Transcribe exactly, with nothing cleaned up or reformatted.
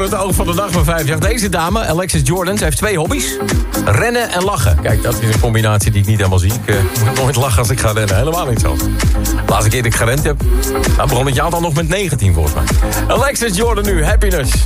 het oog van de dag van vijf jaar. Deze dame, Alexis Jordan, ze heeft twee hobby's. Rennen en lachen. Kijk, dat is een combinatie die ik niet helemaal zie. Ik uh, moet nooit lachen als ik ga rennen. Helemaal niet zo. De laatste keer dat ik gerend heb, nou begon het jaartal nog met negentien volgens mij. Alexis Jordan nu, Happiness.